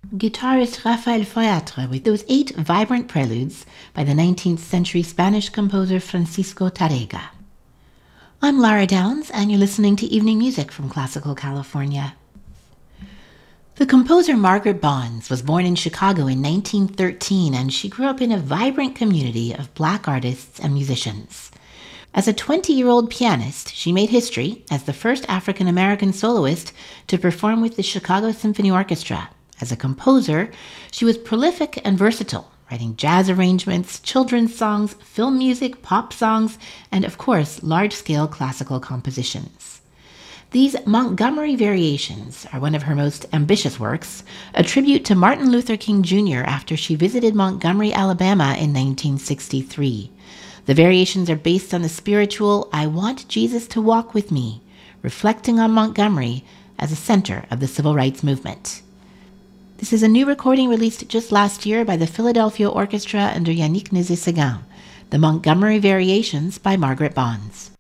Guitarist Rafael Feuatre with those 8 vibrant preludes by the 19th century Spanish composer Francisco Tárrega. I'm Lara Downs, and you're listening to Evening Music from Classical California. The composer Margaret Bonds was born in Chicago in 1913, and she grew up in a vibrant community of Black artists and musicians. As a 20-year-old pianist, she made history as the first African-American soloist to perform with the Chicago Symphony Orchestra. As a composer, she was prolific and versatile, writing jazz arrangements, children's songs, film music, pop songs, and of course, large-scale classical compositions. These Montgomery Variations are one of her most ambitious works, a tribute to Martin Luther King Jr. after she visited Montgomery, Alabama in 1963. The variations are based on the spiritual "I Want Jesus to Walk With Me," reflecting on Montgomery as a center of the civil rights movement. This is a new recording released just last year by the Philadelphia Orchestra under Yannick Nézet-Séguin, the Montgomery Variations by Margaret Bonds.